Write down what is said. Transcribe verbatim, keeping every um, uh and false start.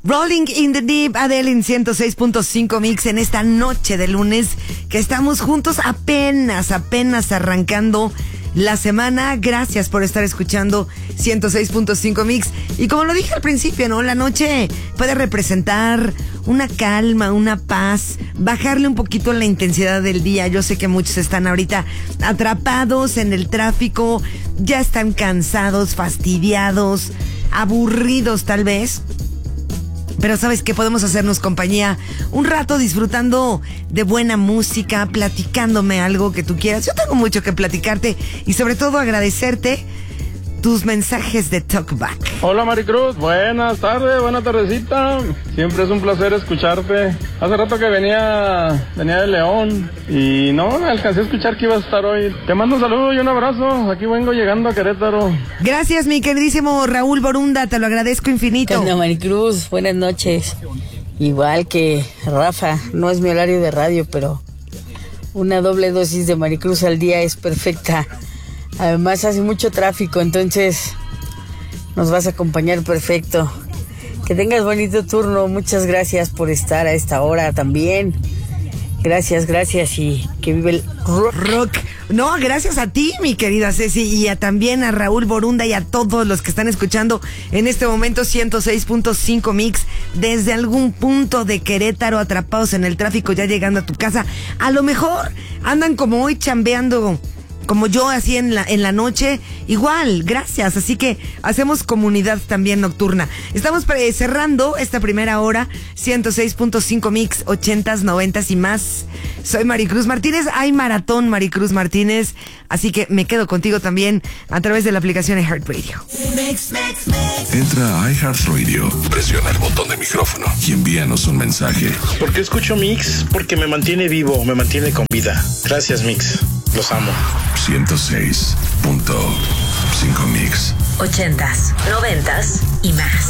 Rolling in the Deep, Adele en ciento seis punto cinco Mix en esta noche de lunes que estamos juntos apenas, apenas arrancando la semana. Gracias por estar escuchando ciento seis punto cinco Mix. Y como lo dije al principio, ¿no? La noche puede representar una calma, una paz, bajarle un poquito la intensidad del día. Yo sé que muchos están ahorita atrapados en el tráfico, ya están cansados, fastidiados, aburridos tal vez. Pero ¿sabes qué? Podemos hacernos compañía un rato disfrutando de buena música, platicándome algo que tú quieras. Yo tengo mucho que platicarte y sobre todo agradecerte tus mensajes de Talkback. Hola Maricruz, buenas tardes, buena tardecita. Siempre es un placer escucharte. Hace rato que venía venía de León y no me alcancé a escuchar que ibas a estar hoy. Te mando un saludo y un abrazo. Aquí vengo llegando a Querétaro. Gracias, mi queridísimo Raúl Borunda, te lo agradezco infinito. Hola Maricruz, buenas noches. Igual que Rafa, no es mi horario de radio, pero una doble dosis de Maricruz al día es perfecta. Además hace mucho tráfico, entonces nos vas a acompañar perfecto. Que tengas bonito turno, muchas gracias por estar a esta hora también. Gracias, gracias y que vive el rock. rock. No, gracias a ti, mi querida Ceci, y a, también a Raúl Borunda y a todos los que están escuchando en este momento ciento seis punto cinco Mix desde algún punto de Querétaro, atrapados en el tráfico ya llegando a tu casa. A lo mejor andan como hoy chambeando como yo, así en la, en la noche, igual, gracias. Así que hacemos comunidad también nocturna. Estamos eh, cerrando esta primera hora, ciento seis punto cinco Mix, ochentas, noventas y más. Soy Maricruz Martínez, hay maratón Maricruz Martínez, así que me quedo contigo también a través de la aplicación iHeartRadio. Entra a iHeartRadio, presiona el botón de micrófono y envíanos un mensaje. ¿Por qué escucho Mix? Porque me mantiene vivo, me mantiene con vida. Gracias Mix, los amo. ciento seis punto cinco Mix. Ochentas, noventas y más.